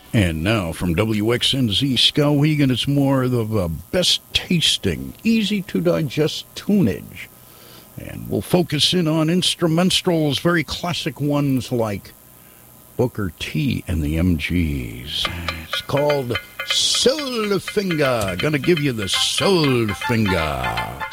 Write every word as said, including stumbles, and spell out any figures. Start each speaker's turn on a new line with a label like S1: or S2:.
S1: And now from W X N Z Skowhegan, it's more of the best tasting, easy to digest tunage. And we'll focus in on instrumentals, very classic ones like Booker T and the M Gs. It's called Soul Finger. Gonna give you the Soul Finger.